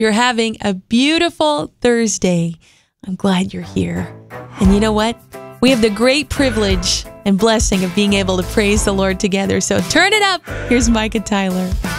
you're having a beautiful Thursday. I'm glad you're here. And you know what? We have the great privilege and blessing of being able to praise the Lord together. So turn it up. Here's Micah Tyler.